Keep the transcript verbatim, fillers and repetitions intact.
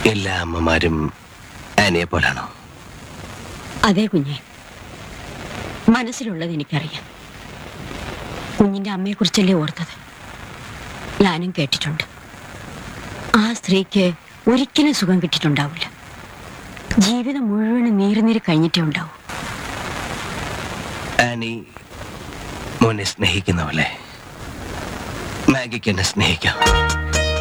എല്ലാ അമ്മമാരും ആനിയെ പോലാണോ? അതെ കുഞ്ഞെ, മനസ്സിലുള്ളത് എനിക്കറിയാം. കുഞ്ഞിന്റെ അമ്മയെ കുറിച്ചല്ലേ ഓർത്തത്. ഞാനും കേട്ടിട്ടുണ്ട്. ആ സ്ത്രീക്ക് ഒരിക്കലും സുഖം കിട്ടിയിട്ടുണ്ടാവില്ല. ജീവിതം മുഴുവനും നീറി നീറി കഴിഞ്ഞിട്ടേ ഉണ്ടാവും. ആനി മോനെ സ്നേഹിക്കുന്നവല്ലേ? മാഗിക്ക് എന്നെ സ്നേഹിക്കാം.